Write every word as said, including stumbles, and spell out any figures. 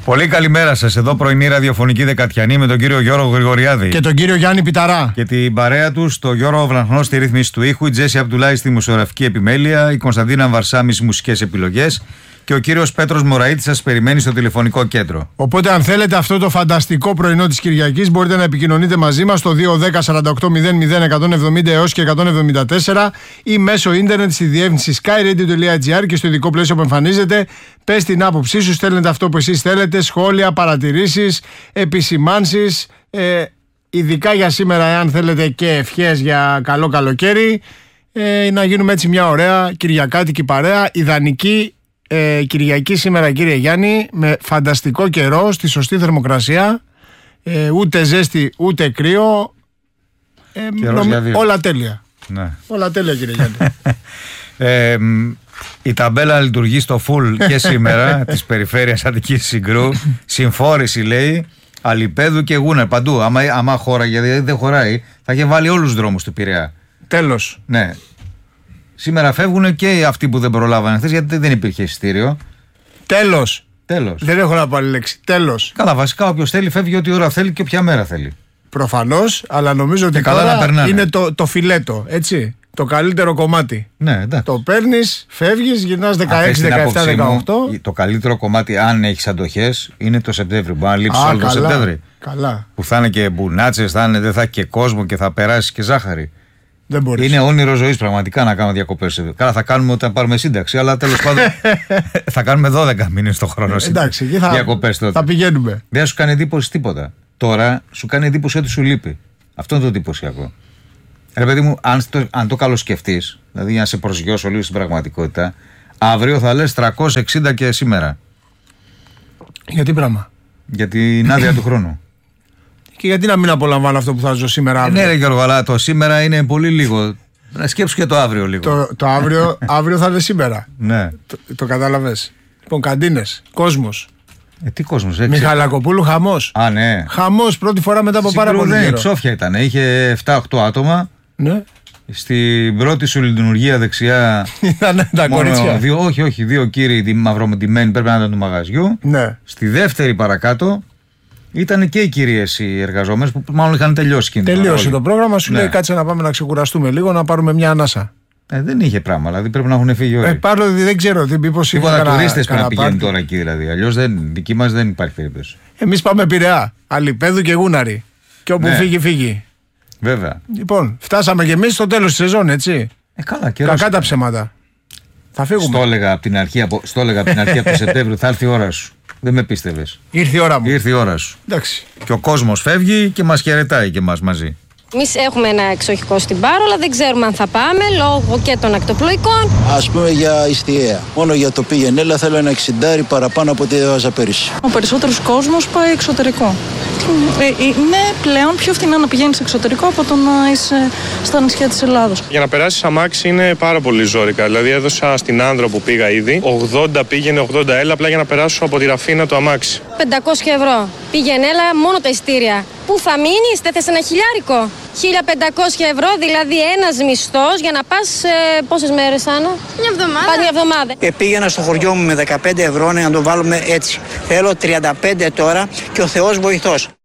Πολύ καλημέρα σας. Εδώ πρωινή ραδιοφωνική δεκατιανή με τον κύριο Γιώργο Γρηγοριάδη. Και τον κύριο Γιάννη Πιταρά. Και την παρέα του, το Γιώργο Βλαχνό στη ρύθμιση του ήχου, η Τζέσι Αμπτουλάη στη μουσιογραφική επιμέλεια, η Κωνσταντίνα Βαρσάμι στις μουσικές επιλογές και ο κύριος Πέτρος Μωραΐτης σας περιμένει στο τηλεφωνικό κέντρο. Οπότε, αν θέλετε αυτό το φανταστικό πρωινό της Κυριακής, μπορείτε να επικοινωνείτε μαζί μας στο δύο ένα μηδέν σαράντα οκτώ μηδέν μηδέν εκατόν εβδομήντα έως και εκατόν εβδομήντα τέσσερα ή μέσω ίντερνετ στη διεύθυνση skyradio τελεία gr και στο ειδικό πλαίσιο που εμφανίζεται. Πες την άποψή σου, στέλνετε αυτό που εσείς θέλετε, σχόλια, παρατηρήσεις, επισημάνσεις, ε, ειδικά για σήμερα, εάν θέλετε, και ευχές για καλό καλοκαίρι. Ε, να γίνουμε έτσι μια ωραία κυριακάτικη παρέα, ιδανική. Ε, Κυριακή σήμερα, κύριε Γιάννη, με φανταστικό καιρό, στη σωστή θερμοκρασία, ε, ούτε ζέστη ούτε κρύο, ε, νομ, όλα τέλεια. Ναι. Όλα τέλεια, κύριε Γιάννη. ε, η ταμπέλα λειτουργεί στο full και σήμερα της περιφέρειας Αττικής Συγκρού. Συμφόρηση, λέει, Αλιπέδου και Γούνα παντού. Άμα, άμα χώραγε, δηλαδή δεν χωράει, θα είχε βάλει όλους τους δρόμους του Πειραιά. Τέλος. Ναι. Σήμερα φεύγουν και αυτοί που δεν προλάβανε χθες, γιατί δεν υπήρχε εισιτήριο. Τέλος. Τέλος. Δεν έχω να πω άλλη λέξη. Τέλος. Καλά, βασικά όποιος θέλει φεύγει ό,τι ώρα θέλει και όποια μέρα θέλει. Προφανώς, αλλά νομίζω ότι καλά τώρα είναι το, το φιλέτο, έτσι. Το καλύτερο κομμάτι. Ναι, εντάξει. Το παίρνεις, φεύγεις, γυρνάς δεκαέξι, δεκαεπτά, δεκαοκτώ. Το καλύτερο κομμάτι, αν έχεις αντοχές, είναι το Σεπτέμβρη. Μπορεί να λείψεις όλο το Σεπτέμβρη. Καλά. Που θα είναι και μπουνάτσες, θα είναι, δεν θα έχει και κόσμο και θα περάσει και ζάχαρη. Δεν μπορείς. Είναι όνειρο ζωής πραγματικά να κάνουμε διακοπές. Καλά, θα κάνουμε όταν πάρουμε σύνταξη, αλλά τέλος πάντων θα κάνουμε δώδεκα μήνες το χρόνο. Εντάξει, εκεί θα, διακοπές τότε. Θα πηγαίνουμε. Δεν σου κάνει εντύπωση τίποτα. Τώρα σου κάνει εντύπωση ότι σου λείπει. Αυτό είναι το εντυπωσιακό. Ρε παιδί μου, αν το, αν το καλοσκεφτείς, δηλαδή για να σε προσγειώσω λίγο στην πραγματικότητα, αύριο θα λες τριακόσια εξήντα και σήμερα. Γιατί πράγμα? Για την άδεια του χρόνου. Και γιατί να μην απολαμβάνω αυτό που θα ζω σήμερα, αύριο? Ναι, ρε Γιώργο, αλλά το σήμερα είναι πολύ λίγο. Να σκέψου και το αύριο λίγο. Το, το αύριο, αύριο θα είναι σήμερα. Ναι. Το, το κατάλαβες. Λοιπόν, καντίνες, κόσμος. Ε, τι κόσμος, έξι. Μιχαλακοπούλου, χαμός. Α, ναι. Χαμός πρώτη φορά μετά από πάρα πολύ καιρό. Ψόφια ήταν. Είχε επτά οκτώ άτομα. Ναι. Στην πρώτη σου λειτουργία δεξιά. Ήταν τα κορίτσια. Δύο, όχι, όχι, δύο κύριοι μαυρομετημένοι, πρέπει να ήταν του μαγαζιού. Ναι. Στη δεύτερη παρακάτω ήταν και οι κυρίες οι εργαζόμενες που μάλλον είχαν τελειώσει εκείνη. Τελείωσε το πρόγραμμα, σου ναι. λέει κάτσε να πάμε να ξεκουραστούμε λίγο, να πάρουμε μια ανάσα. Ε, δεν είχε πράγμα, δηλαδή πρέπει να έχουν φύγει όλοι. Ε, πάρω, δεν ξέρω, μήπως τίποτα τουρίστες πρέπει να πηγαίνουν τώρα εκεί δηλαδή. Αλλιώς δική μας δεν υπάρχει περίπτωση. Εμείς πάμε Πειραιά, Αλιπέδου και Γούναρη. Και όπου ναι. φύγει, φύγει. Βέβαια. Λοιπόν, φτάσαμε κι εμείς στο τέλος της σεζόν, έτσι. Ε, καλά, καιρός. Κακά τα ψέματα. Θα φύγουμε. Στο έλεγα από την αρχή από, από το Σεπτέμβριο, θα έρθει η ώρα σου. Δεν με πίστευες. Ήρθε η ώρα μου. Ήρθε η ώρα σου. Εντάξει. Και ο κόσμος φεύγει και μας χαιρετάει και μας μαζί. Εμείς έχουμε ένα εξοχικό στην Πάρο, αλλά δεν ξέρουμε αν θα πάμε λόγω και των ακτοπλοϊκών. Ας πούμε για Ιστιαία. Μόνο για το πήγαινε, έλα θέλω ένα εξιντάρι παραπάνω από ό,τι έβαζα πέρυσι. Ο περισσότερος κόσμος πάει εξωτερικό. Ε, είναι πλέον πιο φθηνά να πηγαίνεις εξωτερικό από το να είσαι στα νησιά της Ελλάδος. Για να περάσεις αμάξι είναι πάρα πολύ ζόρικα. Δηλαδή έδωσα στην Άνδρο που πήγα ήδη, ογδόντα πήγαινε, ογδόντα έλα, απλά για να περάσω από τη Ραφίνα το αμάξι. πεντακόσια ευρώ. Πήγαινε, έλα, μόνο τα ειστήρια. Πού θα μείνεις, δεν θες ένα χιλιάρικο? χίλια πεντακόσια ευρώ, δηλαδή ένας μισθός για να πας ε, πόσες μέρες, Άννα? Μια εβδομάδα. Πας μια εβδομάδα. Ε, πήγαινα στο χωριό μου με δεκαπέντε ευρώ να το βάλουμε έτσι. Θέλω τριάντα πέντε τώρα και ο Θεός βοηθός.